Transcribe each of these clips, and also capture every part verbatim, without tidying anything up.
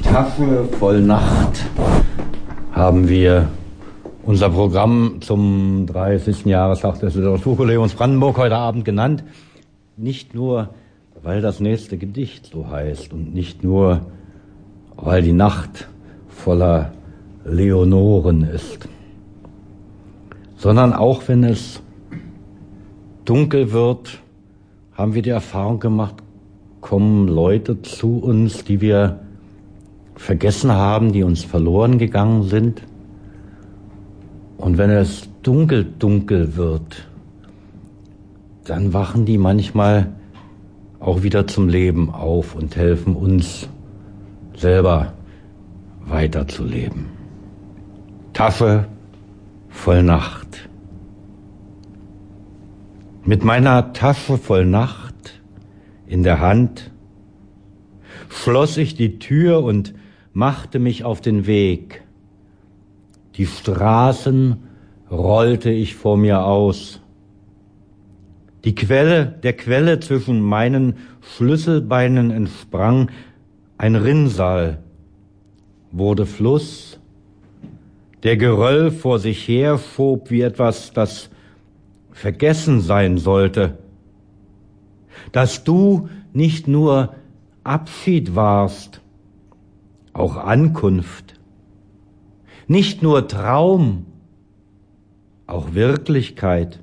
Tafel voll Nacht haben wir unser Programm zum dreißigsten Jahrestag des Literaturkollegiums Brandenburg heute Abend genannt. Nicht nur, weil das nächste Gedicht so heißt und nicht nur, weil die Nacht voller Leonoren ist, sondern auch wenn es dunkel wird, haben wir die Erfahrung gemacht, kommen Leute zu uns, die wir vergessen haben, die uns verloren gegangen sind. Und wenn es dunkel, dunkel wird, dann wachen die manchmal auch wieder zum Leben auf und helfen uns selber weiterzuleben. Tafel voll Nacht. Mit meiner Tasche voll Nacht in der Hand schloss ich die Tür und machte mich auf den Weg. Die Straßen rollte ich vor mir aus. Die Quelle, der Quelle zwischen meinen Schlüsselbeinen entsprang ein Rinnsal, wurde Fluss, der Geröll vor sich her schob wie etwas, das vergessen sein sollte, dass du nicht nur Abschied warst, auch Ankunft, nicht nur Traum, auch Wirklichkeit.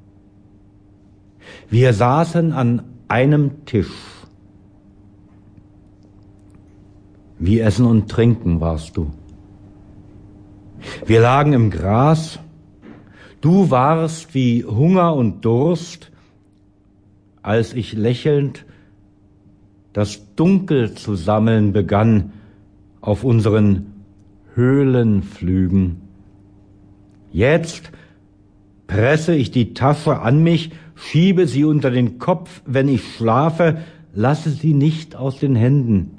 Wir saßen an einem Tisch. Wie Essen und Trinken warst du. Wir lagen im Gras. Du warst wie Hunger und Durst, als ich lächelnd das Dunkel zu sammeln begann auf unseren Höhlenflügen. Jetzt presse ich die Tasche an mich, schiebe sie unter den Kopf, wenn ich schlafe, lasse sie nicht aus den Händen.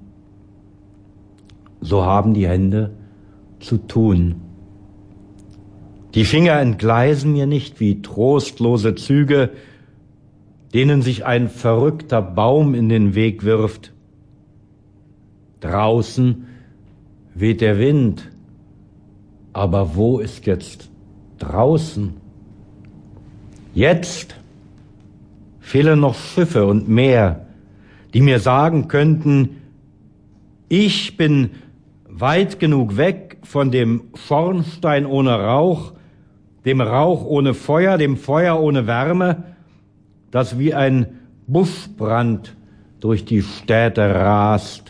So haben die Hände zu tun. Die Finger entgleisen mir nicht wie trostlose Züge, denen sich ein verrückter Baum in den Weg wirft. Draußen weht der Wind, aber wo ist jetzt draußen? Jetzt fehlen noch Schiffe und Meer, die mir sagen könnten, ich bin weit genug weg von dem Schornstein ohne Rauch, dem Rauch ohne Feuer, dem Feuer ohne Wärme, das wie ein Buschbrand durch die Städte rast.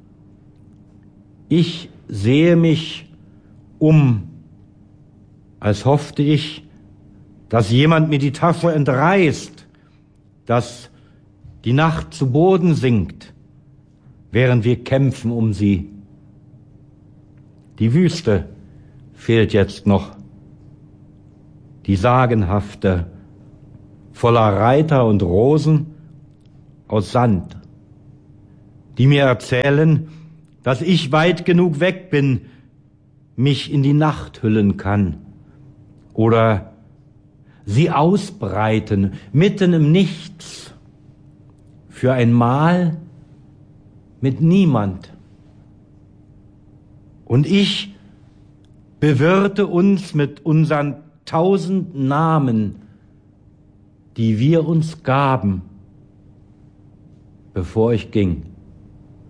Ich sehe mich um, als hoffte ich, dass jemand mir die Tasche entreißt, dass die Nacht zu Boden sinkt, während wir kämpfen um sie. Die Wüste fehlt jetzt noch, die sagenhafte, voller Reiter und Rosen aus Sand, die mir erzählen, dass ich weit genug weg bin, mich in die Nacht hüllen kann, oder sie ausbreiten mitten im Nichts für ein Mahl mit niemand. Und ich bewirte uns mit unseren tausend Namen, die wir uns gaben, bevor ich ging.